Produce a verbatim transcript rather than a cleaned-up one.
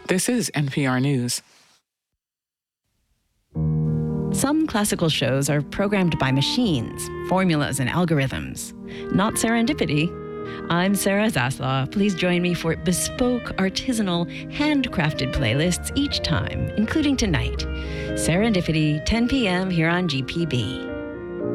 This is N P R News. Some classical shows are programmed by machines, formulas, and algorithms. Not serendipity. I'm Sarah Zaslaw. Please join me for bespoke, artisanal, handcrafted playlists each time, including tonight. Serendipity, ten p.m. here on G P B.